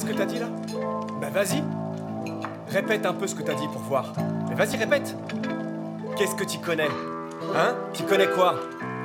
ce que t'as dit là? Bah vas-y. Répète un peu ce que t'as dit pour voir. Mais vas-y, répète. Qu'est-ce que t'y connais? Hein? T'y connais quoi?